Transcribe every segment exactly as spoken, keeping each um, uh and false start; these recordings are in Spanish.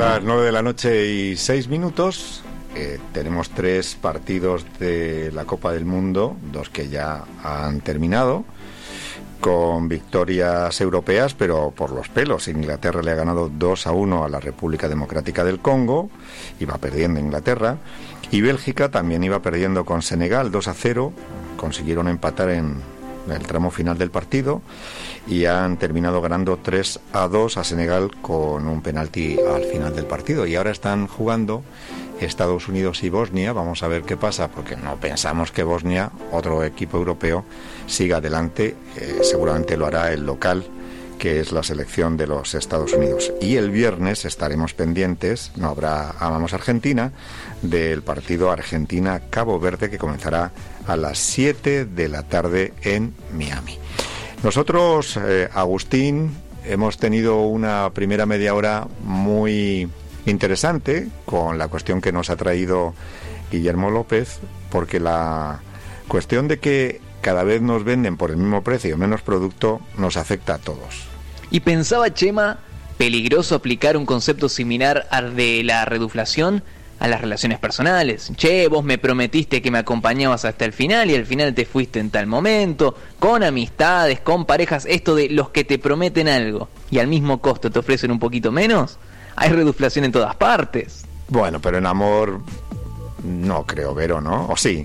las nueve de la noche y seis minutos. Eh, tenemos tres partidos de la Copa del Mundo, dos que ya han terminado, con victorias europeas, pero por los pelos. Inglaterra le ha ganado dos a uno a la República Democrática del Congo, iba perdiendo Inglaterra, y Bélgica también iba perdiendo con Senegal dos a cero, consiguieron empatar en el tramo final del partido y han terminado ganando tres a dos a Senegal con un penalti al final del partido, y ahora están jugando Estados Unidos y Bosnia. Vamos a ver qué pasa, porque no pensamos que Bosnia, otro equipo europeo, siga adelante. Eh, seguramente lo hará el local, que es la selección de los Estados Unidos. Y el viernes estaremos pendientes, no habrá Amamos Argentina, del partido Argentina-Cabo Verde, que comenzará a las siete de la tarde en Miami. Nosotros, eh, Agustín, hemos tenido una primera media hora muy interesante con la cuestión que nos ha traído Guillermo López, porque la cuestión de que cada vez nos venden por el mismo precio menos producto nos afecta a todos. Y pensaba, Chema, peligroso aplicar un concepto similar al de la reduflación a las relaciones personales. Che, vos me prometiste que me acompañabas hasta el final y al final te fuiste en tal momento, con amistades, con parejas, esto de los que te prometen algo y al mismo costo te ofrecen un poquito menos. Hay reduflación en todas partes. Bueno, pero en amor no creo, Vero, ¿no? ¿O sí?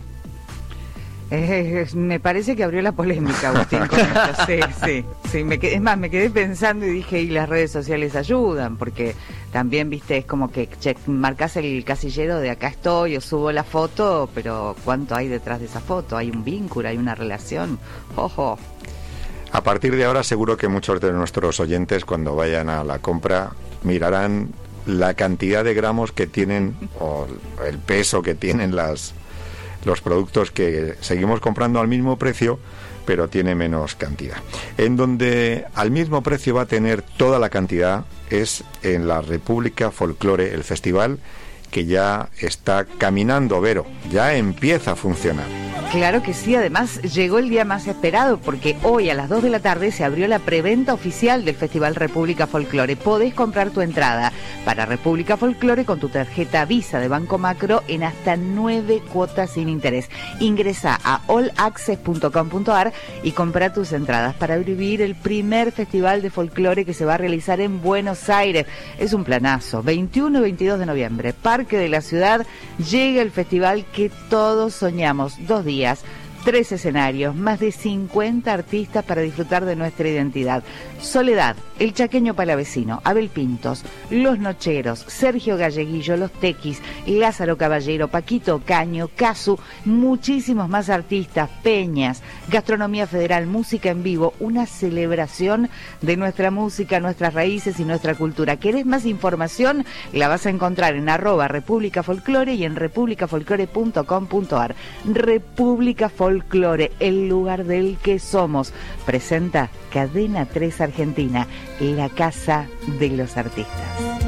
Eh, me parece que abrió la polémica, Agustín, con esto. Sí, sí, sí. Me quedé, es más, me quedé pensando y dije, y las redes sociales ayudan, porque también, viste, es como que che, marcas el casillero de acá estoy, o subo la foto, pero ¿cuánto hay detrás de esa foto? ¿Hay un vínculo, hay una relación? Ojo. A partir de ahora seguro que muchos de nuestros oyentes, cuando vayan a la compra, mirarán la cantidad de gramos que tienen o el peso que tienen las los productos que seguimos comprando al mismo precio, pero tiene menos cantidad. En donde al mismo precio va a tener toda la cantidad es en la República Folklore, el festival que ya está caminando, Vero, ya empieza a funcionar. Claro que sí, además llegó el día más esperado, porque hoy a las dos de la tarde se abrió la preventa oficial del Festival República Folklore. Podés comprar tu entrada para República Folklore con tu tarjeta Visa de Banco Macro en hasta nueve cuotas sin interés. Ingresa a all access punto com punto a r y compra tus entradas para vivir el primer festival de folclore que se va a realizar en Buenos Aires. Es un planazo, veintiuno y veintidós de noviembre, Parque de la Ciudad, llega el festival que todos soñamos, dos días, tres escenarios, más de cincuenta artistas para disfrutar de nuestra identidad. Soledad, El Chaqueño Palavecino, Abel Pintos, Los Nocheros, Sergio Galleguillo, Los Tequis, Lázaro Caballero, Paquito Caño, Casu, muchísimos más artistas, peñas, gastronomía federal, música en vivo, una celebración de nuestra música, nuestras raíces y nuestra cultura. ¿Querés más información? La vas a encontrar en arroba República Folklore y en república folklore punto com punto a r. República Folklore, el lugar del que somos. Presenta Cadena tres Argentina, la casa de los artistas.